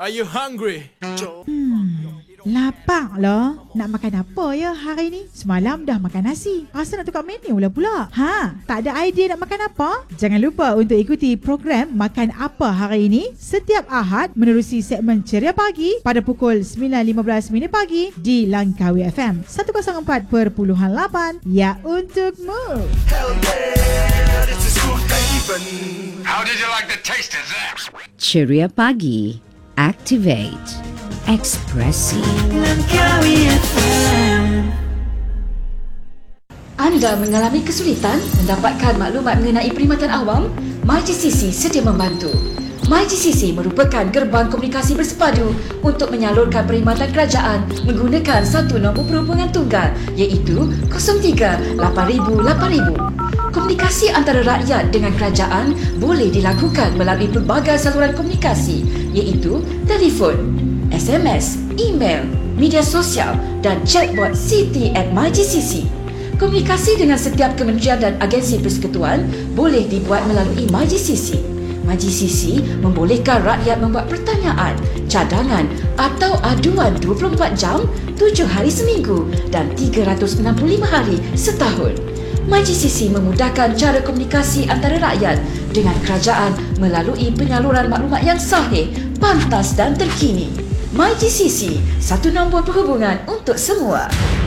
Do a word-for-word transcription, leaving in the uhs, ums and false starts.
Are you hungry? Hmm, lapar lah. Nak makan apa ya hari ni? Semalam dah makan nasi. Rasa nak tukar menu lah pula. Ha, tak ada idea nak makan apa? Jangan lupa untuk ikuti program Makan Apa Hari Ini setiap Ahad menerusi segmen Ceria Pagi pada pukul sembilan lima belas minit pagi di Langkawi F M seratus empat perpuluhan lapan. Ya, untukmu. How did you like the taste of that? Ceria Pagi. Activate. Ekspresi. Langkawi F M. Anda mengalami kesulitan mendapatkan maklumat mengenai perkhidmatan awam? MyGCC sedia membantu. MyGCC merupakan gerbang komunikasi bersepadu untuk menyalurkan perkhidmatan kerajaan menggunakan satu nombor perhubungan tunggal iaitu kosong tiga lapan ribu lapan ribu. Komunikasi antara rakyat dengan kerajaan boleh dilakukan melalui pelbagai saluran komunikasi iaitu telefon, S M S, email, media sosial dan chatbot C T at MyGCC. Komunikasi dengan setiap kementerian dan agensi persekutuan boleh dibuat melalui MyGCC. MyGCC membolehkan rakyat membuat pertanyaan, cadangan atau aduan dua puluh empat jam, tujuh hari seminggu dan tiga ratus enam puluh lima hari setahun. MyGCC memudahkan cara komunikasi antara rakyat dengan kerajaan melalui penyaluran maklumat yang sahih, pantas dan terkini. MyGCC, satu nombor perhubungan untuk semua.